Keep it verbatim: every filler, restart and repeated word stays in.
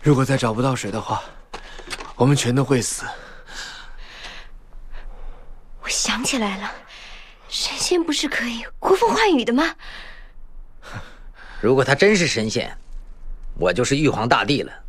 如果再找不到水的话，我们全都会死。 我想起来了，神仙不是可以呼风唤雨的吗？ 如果他真是神仙，我就是玉皇大帝了。